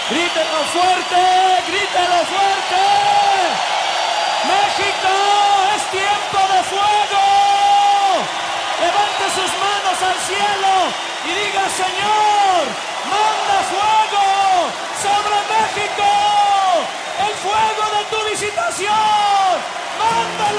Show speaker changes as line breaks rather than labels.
Grítelo fuerte, grítelo fuerte. México, es tiempo de fuego. Levante sus manos al cielo y diga: Señor, manda fuego,